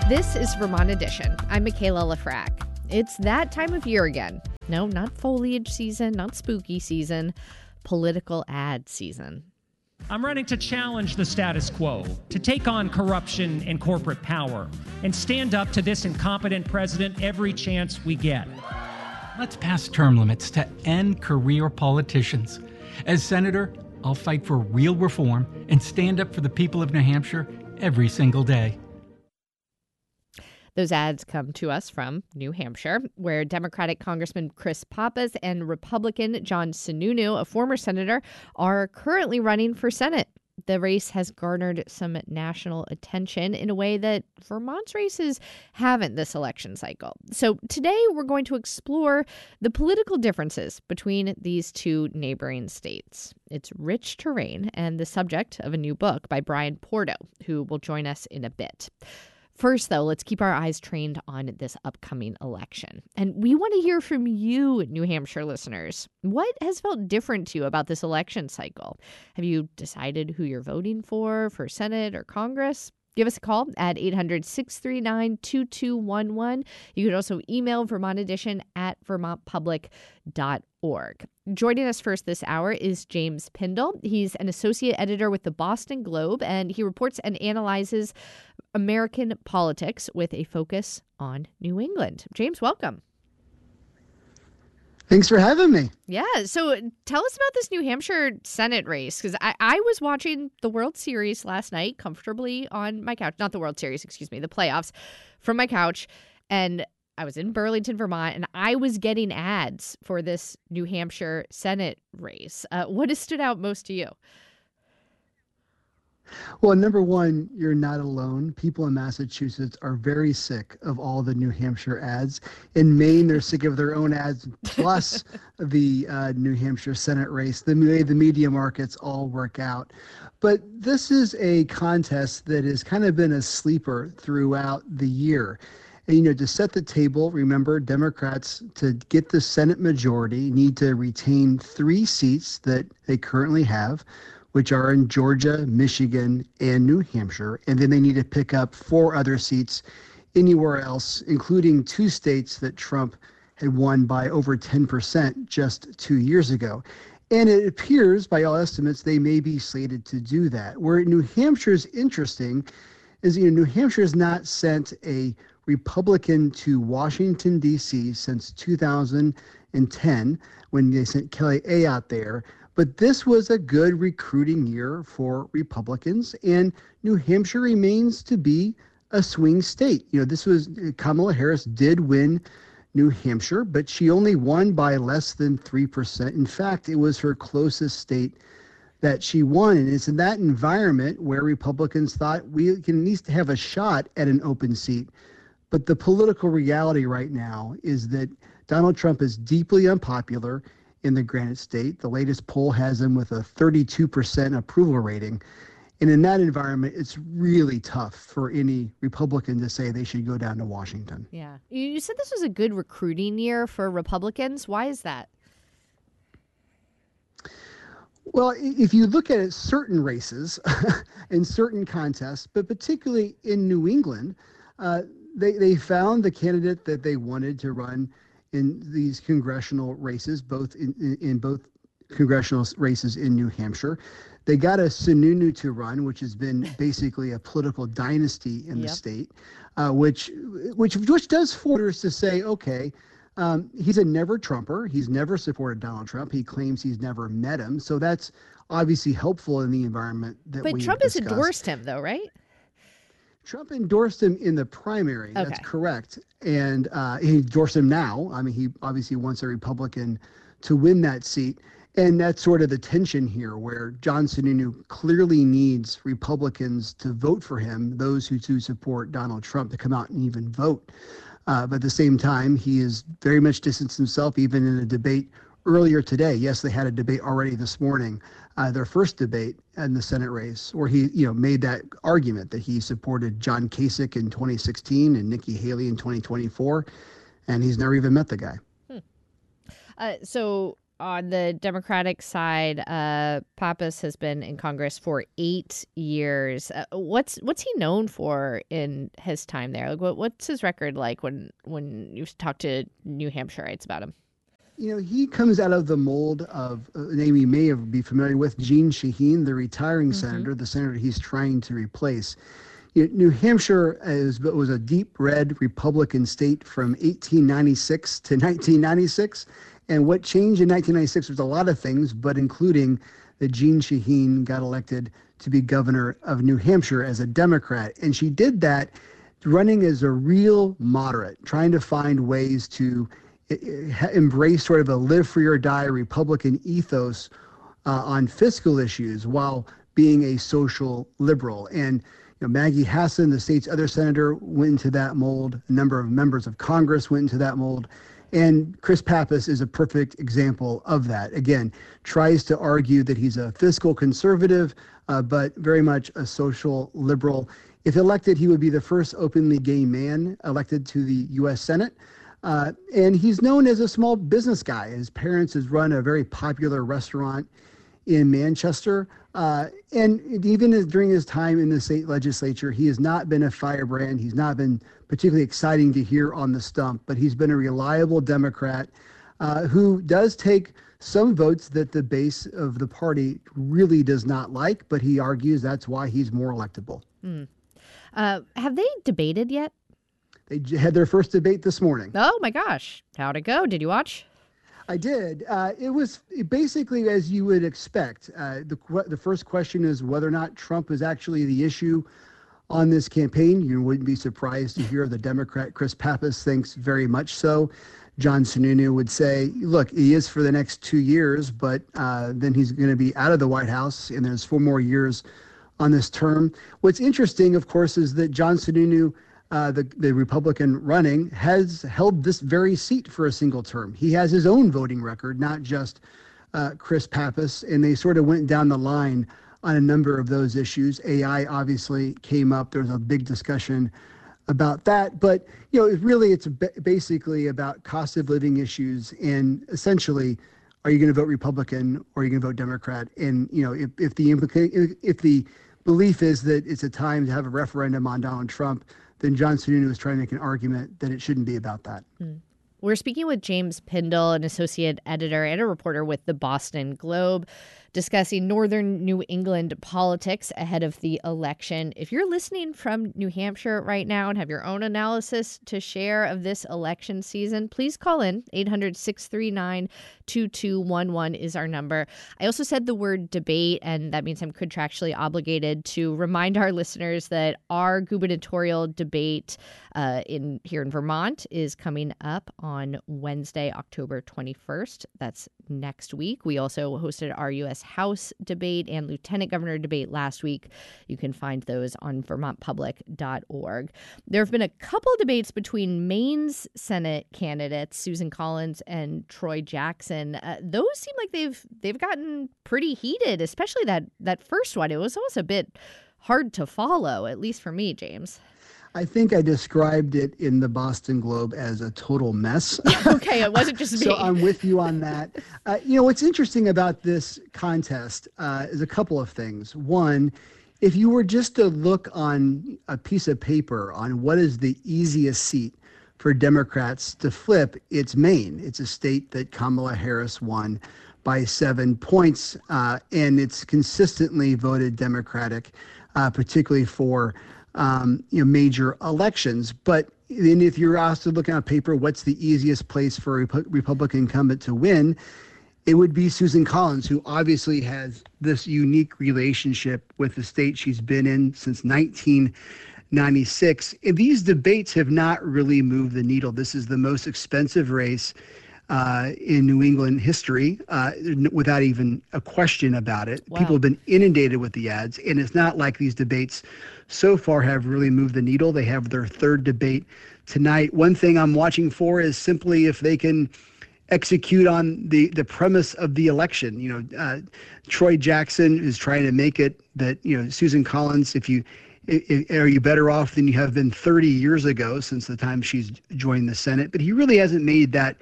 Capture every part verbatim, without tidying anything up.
This is Vermont Edition. I'm Michaela Lafrac. It's that time of year again. No, not foliage season, not spooky season, political ad season. I'm running to challenge the status quo, to take on corruption and corporate power, and stand up to this incompetent president every chance we get. Let's pass term limits to end career politicians. As senator, I'll fight for real reform and stand up for the people of New Hampshire every single day. Those ads come to us from New Hampshire, where Democratic Congressman Chris Pappas and Republican John Sununu, a former senator, are currently running for Senate. The race has garnered some national attention in a way that Vermont's races haven't this election cycle. So today we're going to explore the political differences between these two neighboring states. It's rich terrain and the subject of a new book by Brian Porto, who will join us in a bit. First, though, let's keep our eyes trained on this upcoming election. And we want to hear from you, New Hampshire listeners. What has felt different to you about this election cycle? Have you decided who you're voting for, for Senate or Congress? Give us a call at eight hundred, six three nine, two two one one. You could also email Vermont Edition at vermont public dot org. Joining us first this hour is James Pindell. He's an associate editor with the Boston Globe, and he reports and analyzes American politics with a focus on New England. James, welcome. Thanks for having me. Yeah. So tell us about this New Hampshire Senate race, because I, I was watching the World Series last night comfortably on my couch. Not the World Series, excuse me, the playoffs from my couch. And I was in Burlington, Vermont, and I was getting ads for this New Hampshire Senate race. Uh, what has stood out most to you? Well, number one, you're not alone. People in Massachusetts are very sick of all the New Hampshire ads. In Maine, they're sick of their own ads, plus the uh, New Hampshire Senate race. The way the media markets all work out. But this is a contest that has kind of been a sleeper throughout the year. And, you know, to set the table, remember, Democrats, to get the Senate majority, need to retain three seats that they currently have, which are in Georgia, Michigan, and New Hampshire. And then they need to pick up four other seats anywhere else, including two states that Trump had won by over ten percent just two years ago. And it appears, by all estimates, they may be slated to do that. Where New Hampshire is interesting is, you know, New Hampshire has not sent a Republican to Washington, D C since two thousand ten, when they sent Kelly Ayotte there. But this was a good recruiting year for Republicans, and New Hampshire remains to be a swing state. You know, this was, Kamala Harris did win New Hampshire, but she only won by less than three percent. In fact, it was her closest state that she won. And it's in that environment where Republicans thought we can at least have a shot at an open seat. But the political reality right now is that Donald Trump is deeply unpopular in the Granite State. The latest poll has him with a thirty-two percent approval rating. And in that environment, it's really tough for any Republican to say they should go down to Washington. Yeah. You said this was a good recruiting year for Republicans. Why is that? Well, if you look at it, certain races in certain contests, but particularly in New England, uh, they, they found the candidate that they wanted to run in these congressional races, both in, in, in both congressional races in New Hampshire. They got a Sununu to run, which has been basically a political dynasty in the Yep. state, uh, which which which does force us to say, okay, um, he's a never Trumper. He's never supported Donald Trump. He claims he's never met him. So that's obviously helpful in the environment that we But Trump has discussed. endorsed him, though, right? Trump endorsed him in the primary. Okay. That's correct. And uh, he endorsed him now. I mean, he obviously wants a Republican to win that seat. And that's sort of the tension here, where John Sununu clearly needs Republicans to vote for him, those who do support Donald Trump, to come out and even vote. Uh, but at the same time, he is very much distanced himself, even in a debate earlier today. Yes, they had a debate already this morning, uh, their first debate in the Senate race, where he, you know, made that argument that he supported John Kasich in twenty sixteen and Nikki Haley in twenty twenty-four, and he's never even met the guy. Hmm. Uh, so on the Democratic side, uh, Pappas has been in Congress for eight years. Uh, what's what's he known for in his time there? Like, what, what's his record like when when you talk to New Hampshireites about him? You know, he comes out of the mold of a name you may have be familiar with, Jeanne Shaheen, the retiring mm-hmm. senator, the senator he's trying to replace. You know, New Hampshire is, was a deep red Republican state from eighteen ninety-six to nineteen ninety-six. And what changed in nineteen ninety-six was a lot of things, but including that Jeanne Shaheen got elected to be governor of New Hampshire as a Democrat. And she did that running as a real moderate, trying to find ways to embrace sort of a live free or die Republican ethos uh, on fiscal issues while being a social liberal. And you know, Maggie Hassan, the state's other senator, went into that mold. A number of members of Congress went into that mold. And Chris Pappas is a perfect example of that. Again, tries to argue that he's a fiscal conservative, uh, but very much a social liberal. If elected, he would be the first openly gay man elected to the U S Senate. Uh, and he's known as a small business guy. His parents has run a very popular restaurant in Manchester. Uh, and even as, during his time in the state legislature, he has not been a firebrand. He's not been particularly exciting to hear on the stump, but he's been a reliable Democrat uh, who does take some votes that the base of the party really does not like, but he argues that's why he's more electable. Mm. Uh, have they debated yet? They had their first debate this morning. Oh my gosh. How'd it go? Did you watch? I did. Uh, it was basically as you would expect. Uh, the the first question is whether or not Trump is actually the issue on this campaign. You wouldn't be surprised to hear the Democrat Chris Pappas thinks very much so. John Sununu would say, look, he is for the next two years, but uh, then he's going to be out of the White House, and there's four more years on this term. What's interesting, of course, is that John Sununu, Uh, the, the Republican running, has held this very seat for a single term. He has his own voting record, not just uh, Chris Pappas, and they sort of went down the line on a number of those issues. A I obviously came up. There was a big discussion about that. But, you know, it really, it's basically about cost of living issues and essentially, are you going to vote Republican or are you going to vote Democrat? And, you know, if, if the implica- if, if the belief is that it's a time to have a referendum on Donald Trump, then John Sununu is trying to make an argument that it shouldn't be about that. Mm. We're speaking with James Pindell, an associate editor and a reporter with the Boston Globe, discussing northern New England politics ahead of the election. If you're listening from New Hampshire right now and have your own analysis to share of this election season, please call in. eight hundred, six three nine, two two one one is our number. I also said the word debate, and that means I'm contractually obligated to remind our listeners that our gubernatorial debate uh, in here in Vermont is coming up on Wednesday, October twenty-first. That's next week. We also hosted our U S House debate and Lieutenant Governor debate last week. You can find those on vermont public dot org. There have been a couple debates between Maine's Senate candidates, Susan Collins and Troy Jackson. Uh, those seem like they've they've gotten pretty heated, especially that that first one. It was almost a bit hard to follow, at least for me, James. I think I described it in the Boston Globe as a total mess. Okay, it wasn't just me. So I'm with you on that. Uh, you know, what's interesting about this contest uh, is a couple of things. One, if you were just to look on a piece of paper on what is the easiest seat for Democrats to flip, it's Maine. It's a state that Kamala Harris won by seven points, uh, and it's consistently voted Democratic, uh, particularly for Um, you know, major elections. But then if you're asked to look on paper, what's the easiest place for a Rep- Republican incumbent to win? It would be Susan Collins, who obviously has this unique relationship with the state she's been in since nineteen ninety-six. And these debates have not really moved the needle. This is the most expensive race uh, in New England history, uh, without even a question about it. Wow. People have been inundated with the ads, and it's not like these debates so far have really moved the needle. They have their third debate tonight. One thing I'm watching for is simply if they can execute on the, the premise of the election. You know, uh, Troy Jackson is trying to make it that, you know, Susan Collins, if you, if, are you better off than you have been thirty years ago since the time she's joined the Senate? But he really hasn't made that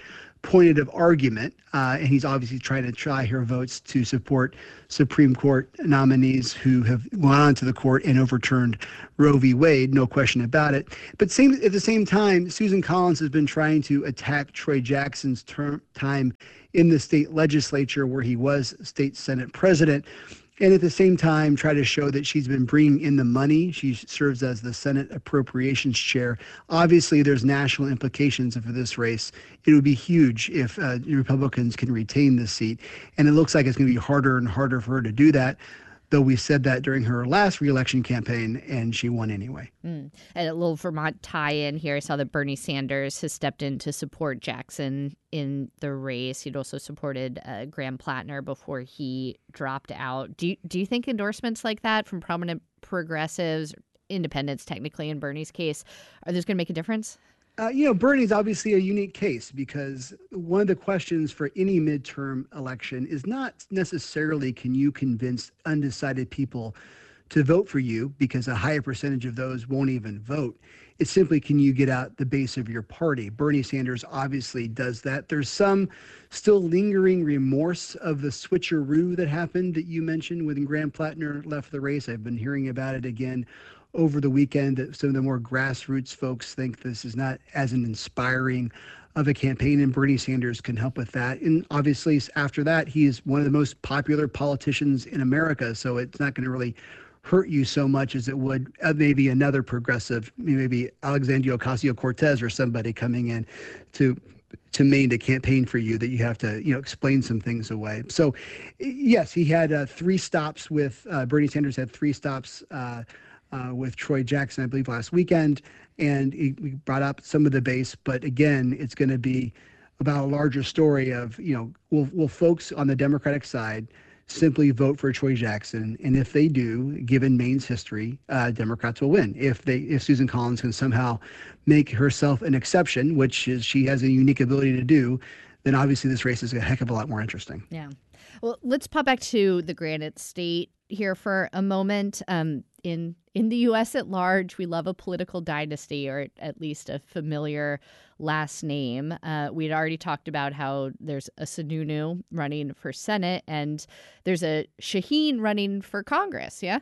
pointed of argument, uh, and he's obviously trying to try her votes to support Supreme Court nominees who have gone on to the court and overturned Roe v. Wade, no question about it. But same, at the same time, Susan Collins has been trying to attack Troy Jackson's term, time in the state legislature where he was state Senate president. And at the same time, try to show that she's been bringing in the money. She serves as the Senate Appropriations Chair. Obviously, there's national implications for this race. It would be huge if uh, Republicans can retain this seat. And it looks like it's going to be harder and harder for her to do that, though we said that during her last reelection campaign, and she won anyway. Mm. And a little Vermont tie-in here. I saw that Bernie Sanders has stepped in to support Jackson in the race. He'd also supported uh, Graham Plattner before he dropped out. Do you, do you think endorsements like that from prominent progressives, independents technically in Bernie's case, are those going to make a difference? Uh, you know, Bernie's obviously a unique case because one of the questions for any midterm election is not necessarily can you convince undecided people to vote for you, because a higher percentage of those won't even vote. It's simply, can you get out the base of your party? Bernie Sanders obviously does that. There's some still lingering remorse of the switcheroo that happened that you mentioned when Graham Plattner left the race. I've been hearing about it again over the weekend, that some of the more grassroots folks think this is not as an inspiring of a campaign, and Bernie Sanders can help with that. And obviously, after that, he is one of the most popular politicians in America, so it's not going to really hurt you so much as it would uh, maybe another progressive, maybe Alexandria Ocasio-Cortez or somebody coming in to to Maine to campaign for you, that you have to, you know, explain some things away. So, yes, he had uh, three stops with, uh, Bernie Sanders had three stops uh, Uh, with Troy Jackson, I believe, last weekend, and he, we brought up some of the base. But again, it's going to be about a larger story of, you know, will will folks on the Democratic side simply vote for Troy Jackson, and if they do, given Maine's history, uh, Democrats will win. If they, if Susan Collins can somehow make herself an exception, which is she has a unique ability to do, then obviously this race is a heck of a lot more interesting. Yeah. Well, let's pop back to the Granite State here for a moment. Um, in in the U S at large, we love a political dynasty, or at least a familiar last name. Uh, we'd already talked about how there's a Sununu running for Senate, and there's a Shaheen running for Congress. Yeah.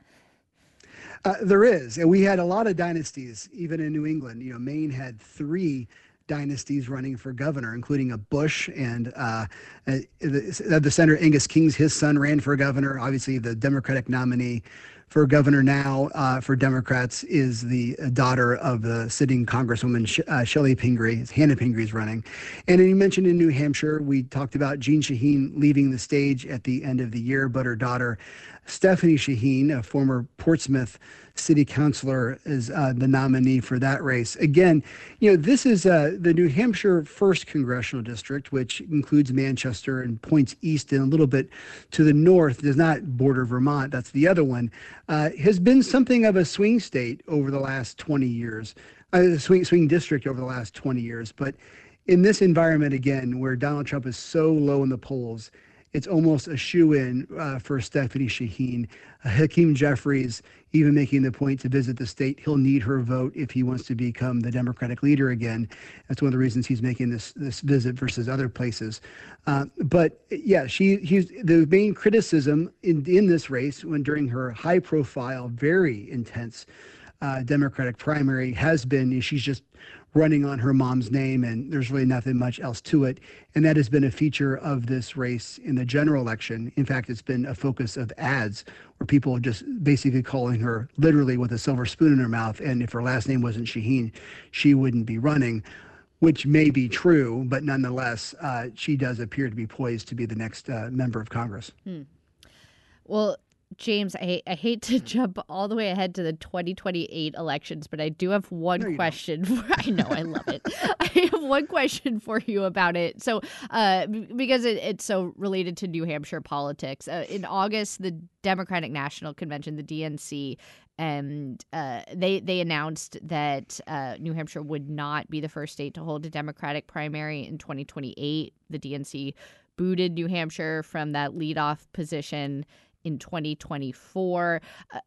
Uh, there is, and we had a lot of dynasties, even in New England. You know, Maine had three dynasties running for governor, including a Bush, and uh, uh, the, the Senator Angus King's, his son ran for governor. Obviously, the Democratic nominee for governor now uh, for Democrats is the daughter of the sitting Congresswoman Sh- uh, Shelley Pingree. Hannah Pingree is running. And then you mentioned in New Hampshire, we talked about Jeanne Shaheen leaving the stage at the end of the year, but her daughter Stephanie Shaheen, a former Portsmouth city councilor, is uh, the nominee for that race. Again, you know, this is uh, the New Hampshire first congressional district, which includes Manchester and points east and a little bit to the north, does not border Vermont. That's the other one. Uh, has been something of a swing state over the last twenty years, a swing, swing district over the last twenty years. But in this environment, again, where Donald Trump is so low in the polls, it's almost a shoe-in uh, for Stephanie Shaheen. Uh, Hakeem Jeffries even making the point to visit the state. He'll need her vote if he wants to become the Democratic leader again. That's one of the reasons he's making this this visit versus other places. Uh, but yeah, she he's the main criticism in in this race, when during her high-profile, very intense uh, Democratic primary, has been she's just running on her mom's name, and there's really nothing much else to it. And that has been a feature of this race in the general election. In fact, it's been a focus of ads where people are just basically calling her literally with a silver spoon in her mouth. And if her last name wasn't Shaheen, she wouldn't be running, which may be true, but nonetheless, uh, she does appear to be poised to be the next uh, member of Congress. Hmm. Well, James, I, I hate to jump all the way ahead to the twenty twenty-eight elections, but I do have one no, question. For, I know, I love it. I have one question for you about it. So, uh, because it, it's so related to New Hampshire politics. Uh, in August, the Democratic National Convention, the D N C, and uh, they they announced that uh, New Hampshire would not be the first state to hold a Democratic primary in twenty twenty-eight. The D N C booted New Hampshire from that leadoff position in twenty twenty-four. Uh, are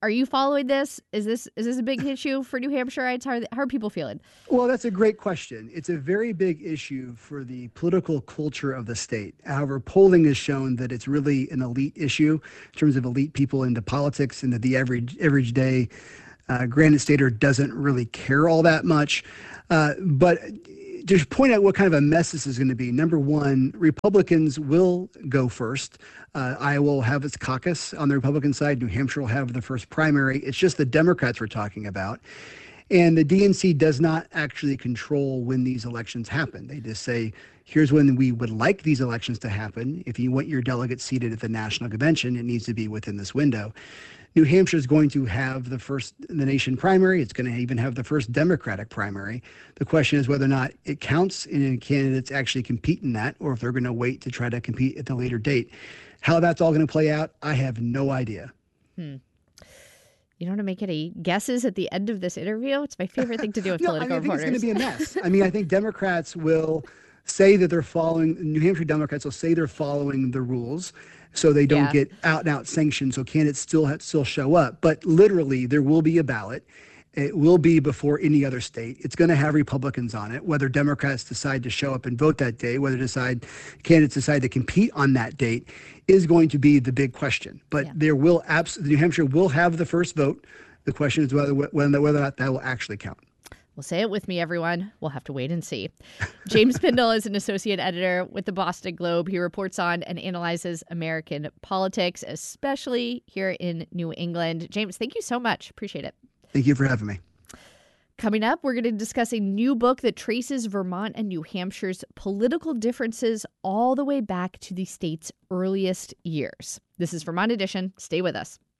Are you following this? Is this is this a big issue for New Hampshireites? How are, how are people feeling? Well, that's a great question. It's a very big issue for the political culture of the state. However, polling has shown that it's really an elite issue in terms of elite people into politics and that the average average day uh, Granite Stater doesn't really care all that much. Uh, but to point out what kind of a mess this is going to be, number one, Republicans will go first. Uh, Iowa will have its caucus on the Republican side. New Hampshire will have the first primary. It's just the Democrats we're talking about. And the D N C does not actually control when these elections happen. They just say, here's when we would like these elections to happen. If you want your delegates seated at the national convention, it needs to be within this window. New Hampshire is going to have the first in the nation primary. It's going to even have the first Democratic primary. The question is whether or not it counts and candidates actually compete in that, or if they're going to wait to try to compete at the later date. How that's all going to play out, I have no idea. Hmm. You don't want to make any guesses at the end of this interview? It's my favorite thing to do with no, political I, mean, I think reporters. It's going to be a mess. I mean, I think Democrats will say that they're following, New Hampshire Democrats will say they're following the rules so they don't Yeah. get out and out sanctioned, so candidates still have, still show up. But literally, there will be a ballot. It will be before any other state. It's going to have Republicans on it. Whether Democrats decide to show up and vote that day, whether decide candidates decide to compete on that date, is going to be the big question. But Yeah. there will absolutely, New Hampshire will have the first vote. The question is whether whether whether or not that will actually count. Well, say it with me, everyone. We'll have to wait and see. James Pindell is an associate editor with the Boston Globe. He reports on and analyzes American politics, especially here in New England. James, thank you so much. Appreciate it. Thank you for having me. Coming up, we're going to discuss a new book that traces Vermont and New Hampshire's political differences all the way back to the state's earliest years. This is Vermont Edition. Stay with us.